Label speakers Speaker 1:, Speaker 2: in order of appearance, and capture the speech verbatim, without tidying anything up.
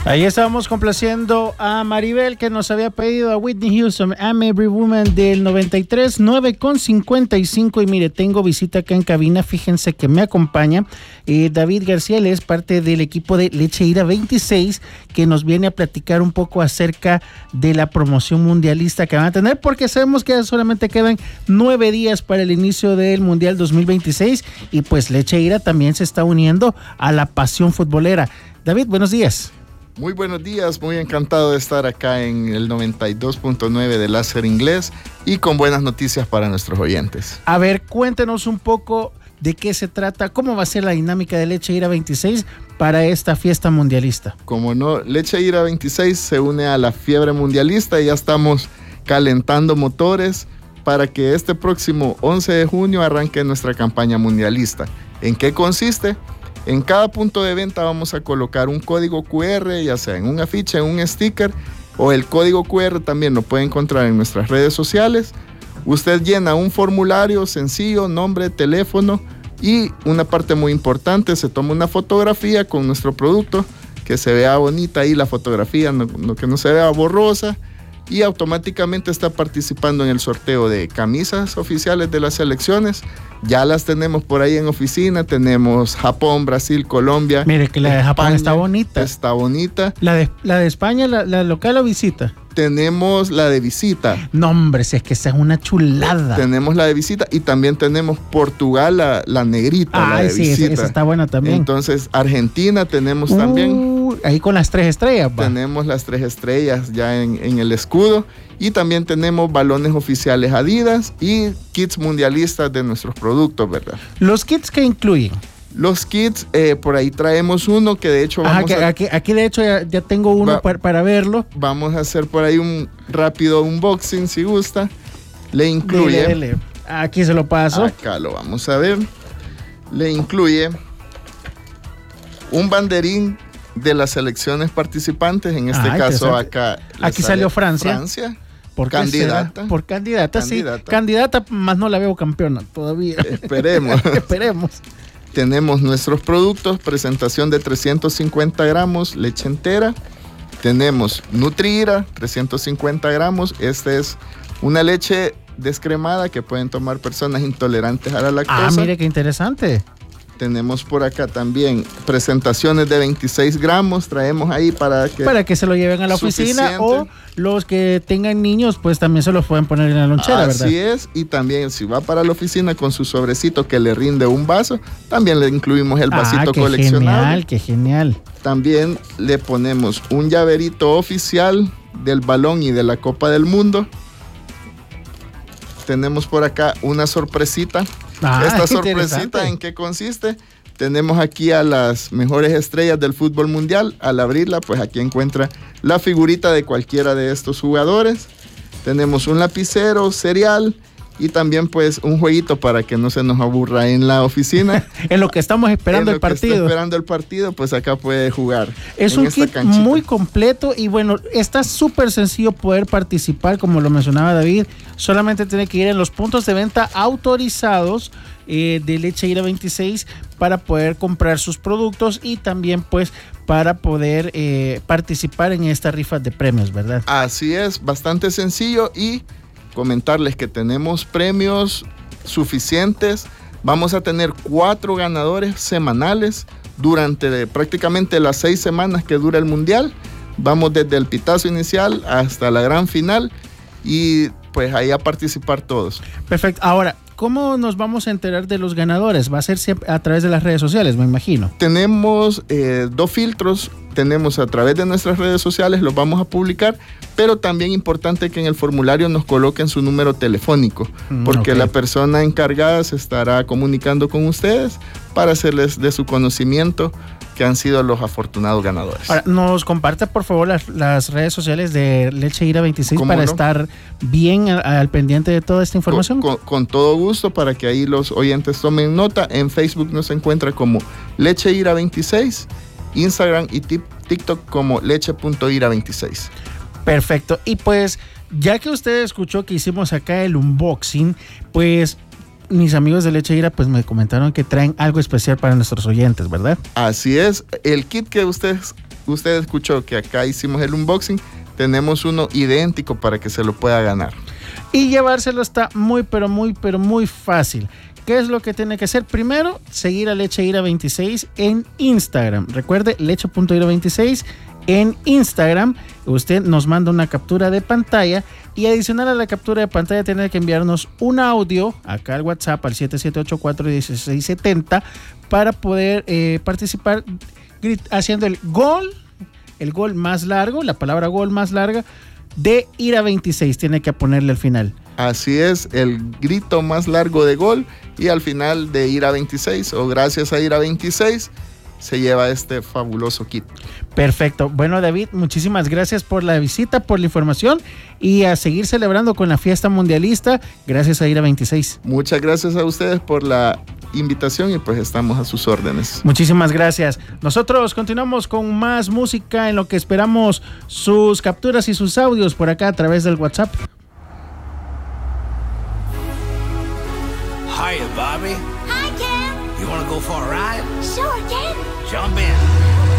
Speaker 1: Ahí estábamos complaciendo a Maribel, que nos había pedido a Whitney Houston, I'm Every Woman, del noventa y tres, nueve con cincuenta y cinco. Y mire, tengo visita acá en cabina. Fíjense que me acompaña eh, David García. Él es parte del equipo de Leche Ira veintiséis, que nos viene a platicar un poco acerca de la promoción mundialista que van a tener, porque sabemos que solamente quedan nueve días para el inicio del Mundial dos mil veintiséis, y pues Leche Ira también se está uniendo a la pasión futbolera. David, buenos días.
Speaker 2: Muy buenos días, muy encantado de estar acá en el noventa y dos punto nueve de Láser Inglés y con buenas noticias para nuestros oyentes.
Speaker 1: A ver, cuéntenos un poco de qué se trata, cómo va a ser la dinámica de Leche Ira veintiséis para esta fiesta mundialista.
Speaker 2: Como no, Leche Ira veintiséis se une a la fiebre mundialista y ya estamos calentando motores para que este próximo once de junio arranque nuestra campaña mundialista. ¿En qué consiste? En cada punto de venta vamos a colocar un código cu erre, ya sea en un afiche, en un sticker, o el código cu erre también lo puede encontrar en nuestras redes sociales. Usted llena un formulario sencillo, nombre, teléfono, y una parte muy importante, se toma una fotografía con nuestro producto, que se vea bonita ahí la fotografía, no, no, que no se vea borrosa, y automáticamente está participando en el sorteo de camisas oficiales de las selecciones. Ya las tenemos por ahí en oficina, tenemos Japón, Brasil, Colombia.
Speaker 1: Mire que la de Japón
Speaker 2: España,
Speaker 1: está bonita.
Speaker 2: Está bonita.
Speaker 1: La de, la de España, la, la local o visita.
Speaker 2: Tenemos la de visita.
Speaker 1: No, hombre, si es que esa es una chulada.
Speaker 2: Tenemos la de visita y también tenemos Portugal, la, la negrita.
Speaker 1: Ay,
Speaker 2: la de
Speaker 1: sí,
Speaker 2: visita.
Speaker 1: Esa está buena también.
Speaker 2: Entonces, Argentina tenemos
Speaker 1: uh,
Speaker 2: también.
Speaker 1: Ahí con las tres estrellas, va.
Speaker 2: Tenemos las tres estrellas ya en, en el escudo. Y también tenemos balones oficiales Adidas y kits mundialistas de nuestros productos, ¿verdad?
Speaker 1: ¿Los kits qué incluyen?
Speaker 2: Los kits, eh, por ahí traemos uno que de hecho vamos
Speaker 1: Ajá, que,
Speaker 2: a...
Speaker 1: Aquí, aquí de hecho ya, ya tengo uno
Speaker 2: va,
Speaker 1: para, para verlo.
Speaker 2: Vamos a hacer por ahí un rápido unboxing si gusta. Le incluye...
Speaker 1: Dele, dele. Aquí se lo paso.
Speaker 2: Acá lo vamos a ver. Le incluye un banderín de las selecciones participantes, en este
Speaker 1: ah,
Speaker 2: caso acá.
Speaker 1: Aquí salió Francia.
Speaker 2: Francia.
Speaker 1: ¿Por
Speaker 2: candidata.
Speaker 1: Por candidata,
Speaker 2: candidata,
Speaker 1: sí. Candidata, más no la veo campeona todavía.
Speaker 2: Esperemos.
Speaker 1: Esperemos.
Speaker 2: Tenemos nuestros productos, presentación de trescientos cincuenta gramos, leche entera. Tenemos Nutri-Ira, trescientos cincuenta gramos. Esta es una leche descremada que pueden tomar personas intolerantes a la lactosa.
Speaker 1: Ah, mire qué interesante.
Speaker 2: Tenemos por acá también presentaciones de veintiséis gramos, traemos ahí para que...
Speaker 1: Para que se lo lleven a la oficina, o los que tengan niños, pues también se los pueden poner en la lonchera,
Speaker 2: Así
Speaker 1: ¿verdad?
Speaker 2: Así es, y también si va para la oficina con su sobrecito que le rinde un vaso, también le incluimos el vasito
Speaker 1: ah, qué
Speaker 2: coleccionable.
Speaker 1: Genial, qué genial.
Speaker 2: También le ponemos un llaverito oficial del balón y de la Copa del Mundo. Tenemos por acá una sorpresita.
Speaker 1: Ah,
Speaker 2: Esta sorpresita, ¿en qué consiste? Tenemos aquí a las mejores estrellas del fútbol mundial. Al abrirla, pues aquí encuentra la figurita de cualquiera de estos jugadores. Tenemos un lapicero, cereal y también pues un jueguito para que no se nos aburra en la oficina.
Speaker 1: En lo que estamos esperando el partido.
Speaker 2: Está esperando el partido, pues acá puede jugar.
Speaker 1: Es un kit canchita muy completo y bueno, está súper sencillo poder participar, como lo mencionaba David. Solamente tiene que ir en los puntos de venta autorizados eh, de Leche Ira veintiséis para poder comprar sus productos y también pues para poder eh, participar en esta rifa de premios, ¿verdad?
Speaker 2: Así es, bastante sencillo, y comentarles que tenemos premios suficientes. Vamos a tener cuatro ganadores semanales durante prácticamente las seis semanas que dura el mundial. Vamos desde el pitazo inicial hasta la gran final y pues ahí a participar todos.
Speaker 1: Perfecto. Ahora, ¿cómo nos vamos a enterar de los ganadores? Va a ser siempre a través de las redes sociales, me imagino.
Speaker 2: Tenemos eh, dos filtros. Tenemos a través de nuestras redes sociales, los vamos a publicar, pero también importante que en el formulario nos coloquen su número telefónico, porque okay. la persona encargada se estará comunicando con ustedes para hacerles de su conocimiento que han sido los afortunados ganadores.
Speaker 1: Ahora, nos comparte por favor las, las redes sociales de Leche Ira veintiséis para no? estar bien al, al pendiente de toda esta información.
Speaker 2: Con, con, con todo gusto, para que ahí los oyentes tomen nota. En Facebook nos encuentra como Leche Ira veintiséis, Instagram y TikTok como leche punto ira veintiséis.
Speaker 1: Perfecto. Y pues, ya que usted escuchó que hicimos acá el unboxing, pues mis amigos de Leche Ira pues me comentaron que traen algo especial para nuestros oyentes, ¿verdad?
Speaker 2: Así es. El kit que usted usted escuchó que acá hicimos el unboxing, tenemos uno idéntico para que se lo pueda ganar.
Speaker 1: Y llevárselo está muy, pero muy, pero muy fácil. ¿Qué es lo que tiene que hacer? Primero, seguir a Leche Ira veintiséis en Instagram. Recuerde, leche punto ira veintiséis en Instagram. Usted nos manda una captura de pantalla y adicional a la captura de pantalla tiene que enviarnos un audio acá al WhatsApp al siete siete ocho cuatro uno seis siete cero para poder eh, participar haciendo el gol, el gol más largo, la palabra gol más larga de Ira veintiséis. Tiene que ponerle al final.
Speaker 2: Así es, el grito más largo de gol y al final de Ira veintiséis o gracias a Ira veintiséis se lleva este fabuloso kit.
Speaker 1: Perfecto. Bueno, David, muchísimas gracias por la visita, por la información y a seguir celebrando con la fiesta mundialista gracias a Ira veintiséis.
Speaker 2: Muchas gracias a ustedes por la invitación y pues estamos a sus órdenes.
Speaker 1: Muchísimas gracias. Nosotros continuamos con más música en lo que esperamos sus capturas y sus audios por acá a través del WhatsApp.
Speaker 3: Hiya, Bobby.
Speaker 4: Hi, Ken.
Speaker 3: You want to go for a ride?
Speaker 4: Sure, Ken.
Speaker 3: Jump in.